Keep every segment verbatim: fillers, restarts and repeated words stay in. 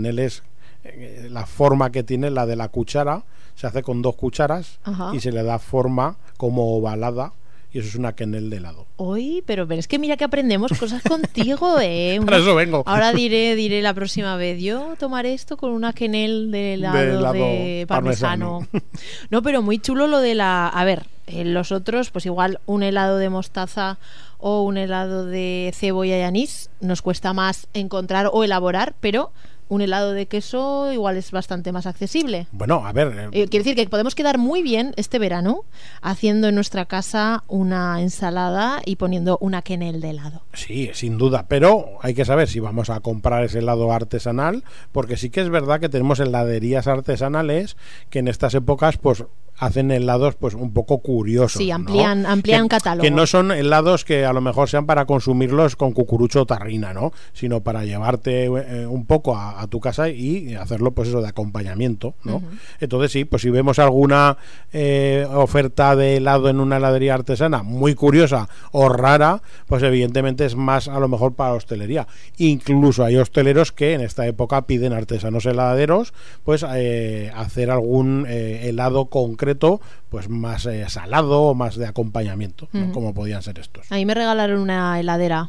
quenel es eh, la forma que tiene la de la cuchara, se hace con dos cucharas. Ajá. Y se le da forma como ovalada. Y eso es una quenel de helado. Uy, pero, pero es que mira que aprendemos cosas contigo, ¿eh? Una... Para eso vengo. Ahora diré, diré la próxima vez, yo tomaré esto con una quenel de helado de, helado de parmesano. parmesano. No, pero muy chulo lo de la... A ver, en los otros, pues igual un helado de mostaza o un helado de cebolla y anís nos cuesta más encontrar o elaborar, pero... un helado de queso igual es bastante más accesible. Bueno, a ver... Eh, quiere decir que podemos quedar muy bien este verano haciendo en nuestra casa una ensalada y poniendo una quenel de helado. Sí, sin duda, pero hay que saber si vamos a comprar ese helado artesanal, porque sí que es verdad que tenemos heladerías artesanales que en estas épocas pues hacen helados pues un poco curiosos. Sí, amplían, ¿no? amplían que, catálogo. Que no son helados que a lo mejor sean para consumirlos con cucurucho o tarrina, ¿no? Sino para llevarte eh, un poco a, a tu casa y hacerlo pues eso de acompañamiento, ¿no? Uh-huh. Entonces sí, pues si vemos alguna eh, oferta de helado en una heladería artesana muy curiosa o rara, pues evidentemente es más a lo mejor para hostelería. Incluso hay hosteleros que en esta época piden artesanos heladeros pues eh, hacer algún eh, helado concreto pues más eh, salado o más de acompañamiento, ¿no? Uh-huh. Como podían ser estos. A mí me regalaron una heladera.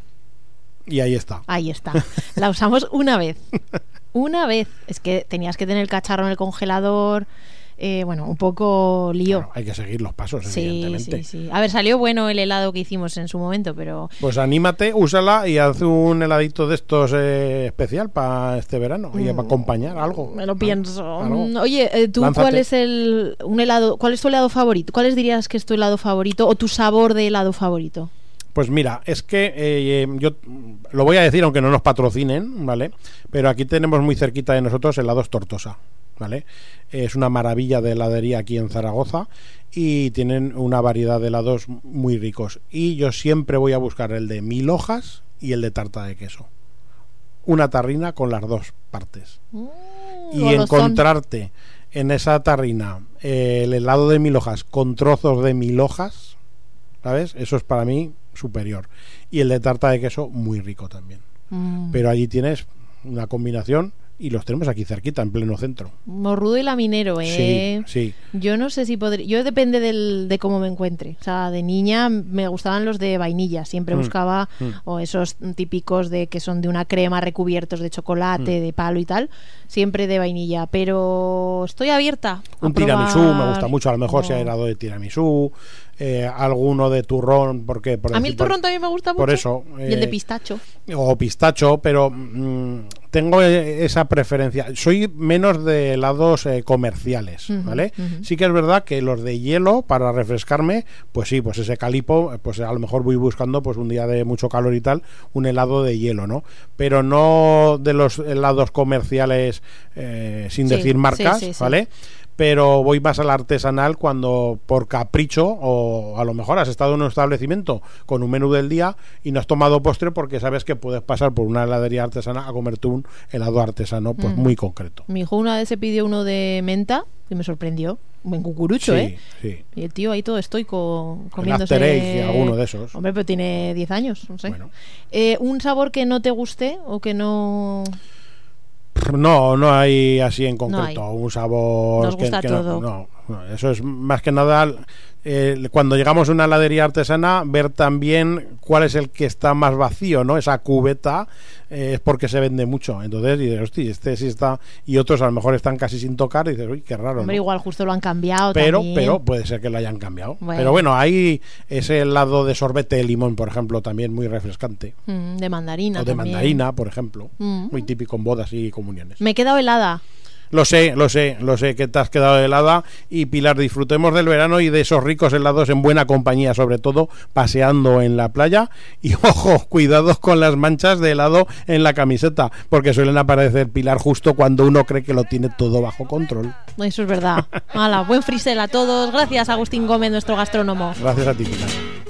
Y ahí está. Ahí está. La usamos una vez. Una vez. Es que tenías que tener el cacharro en el congelador. Eh, bueno, un poco lío. Claro, hay que seguir los pasos, sí, evidentemente. Sí, sí. A ver, salió bueno el helado que hicimos en su momento, pero... Pues anímate, úsala y haz un heladito de estos eh, especial para este verano mm. y para acompañar algo. Me lo pienso. ¿Algo? Oye, eh, ¿tú Lánzate. cuál es el un helado? ¿Cuál es tu helado favorito? ¿Cuáles dirías que es tu helado favorito o tu sabor de helado favorito? Pues mira, es que eh, yo lo voy a decir aunque no nos patrocinen, ¿vale? Pero aquí tenemos muy cerquita de nosotros helados Tortosa, ¿vale? Es una maravilla de heladería aquí en Zaragoza y tienen una variedad de helados muy ricos. Y yo siempre voy a buscar el de mil hojas y el de tarta de queso. Una tarrina con las dos partes. Mm, y encontrarte en esa tarrina eh, el helado de mil hojas con trozos de mil hojas, ¿sabes? Eso es para mí superior. Y el de tarta de queso muy rico también. Mm. Pero allí tienes una combinación y los tenemos aquí cerquita, en pleno centro. Morrudo y Laminero, ¿eh? Sí, sí. Yo no sé si podría... Yo depende del, de cómo me encuentre. O sea, de niña me gustaban los de vainilla. Siempre mm. buscaba mm. o esos típicos de que son de una crema recubiertos de chocolate, mm. de palo y tal. Siempre de vainilla. Pero estoy abierta a Un probar... tiramisú me gusta mucho. A lo mejor oh. se ha helado de tiramisú. Eh, alguno de turrón, porque por a mí el turrón por, también me gusta mucho. Por eso. Eh, y el de pistacho. O pistacho, pero mmm, tengo esa preferencia. Soy menos de helados eh, comerciales, uh-huh, ¿vale? Uh-huh. Sí que es verdad que los de hielo, para refrescarme, pues sí, pues ese calipo, pues a lo mejor voy buscando, pues un día de mucho calor y tal, un helado de hielo, ¿no? Pero no de los helados comerciales eh, sin sí, decir marcas, sí, sí, ¿vale? Sí. Pero voy más al artesanal cuando por capricho o a lo mejor has estado en un establecimiento con un menú del día y no has tomado postre porque sabes que puedes pasar por una heladería artesana a comerte un helado artesano pues mm. muy concreto. Mi hijo una vez se pidió uno de menta y me sorprendió. Un buen cucurucho, sí, ¿eh? Sí. Y el tío ahí todo estoico comiéndose... El After Eight y alguno de esos. Hombre, pero tiene diez años, no sé. Bueno. Eh, ¿Un sabor que no te guste o que no...? No, no hay así en concreto no un sabor. Nos gusta que, que todo. No, no, eso es más que nada eh, cuando llegamos a una heladería artesana, ver también cuál es el que está más vacío, ¿no? Esa cubeta eh, es porque se vende mucho. Entonces dices, hostia, este sí está. Y otros a lo mejor están casi sin tocar. Y dices, uy, qué raro. Hombre, ¿no? Igual justo lo han cambiado. Pero, también. pero puede ser que lo hayan cambiado. Bueno. Pero bueno, hay ese helado de sorbete de limón, por ejemplo, también muy refrescante. Mm, de mandarina. O de también. mandarina, por ejemplo. Mm. Muy típico en bodas y comuniones. Me he quedado helada. Lo sé, lo sé, lo sé que te has quedado helada. Y Pilar, disfrutemos del verano y de esos ricos helados en buena compañía, sobre todo paseando en la playa. Y ojo, cuidados con las manchas de helado en la camiseta, porque suelen aparecer, Pilar, justo cuando uno cree que lo tiene todo bajo control. Eso es verdad. Hala, buen frisel a todos. Gracias, Agustín Gómez, nuestro gastrónomo. Gracias a ti, Pilar.